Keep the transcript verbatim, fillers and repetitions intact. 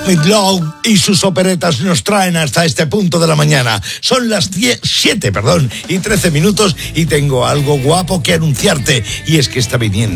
Midlove y sus operetas nos traen hasta este punto de la mañana. Son las siete, perdón, y trece minutos y tengo algo guapo que anunciarte. Y es que está viniendo